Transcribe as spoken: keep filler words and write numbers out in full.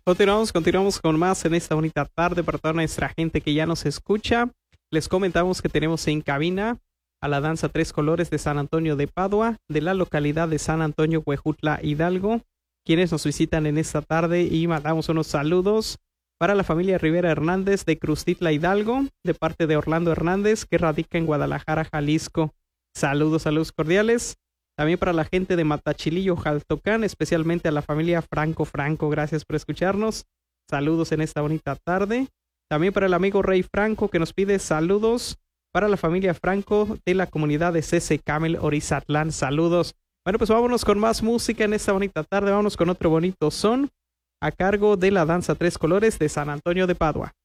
Continuamos, continuamos con más en esta bonita tarde para toda nuestra gente que ya nos escucha. Les comentamos que tenemos en cabina a la danza Tres Colores de San Antonio de Padua, de la localidad de San Antonio, Huejutla, Hidalgo, quienes nos visitan en esta tarde, y mandamos unos saludos para la familia Rivera Hernández de Crustitla, Hidalgo, de parte de Orlando Hernández, que radica en Guadalajara, Jalisco. Saludos, saludos cordiales. También para la gente de Matachilillo, Jaltocán, especialmente a la familia Franco Franco. Gracias por escucharnos. Saludos en esta bonita tarde. También para el amigo Rey Franco, que nos pide saludos para la familia Franco de la comunidad de Cece Camel, Orizatlán. Saludos. Bueno, pues vámonos con más música en esta bonita tarde. Vámonos con otro bonito son a cargo de la danza Tres Colores de San Antonio de Padua.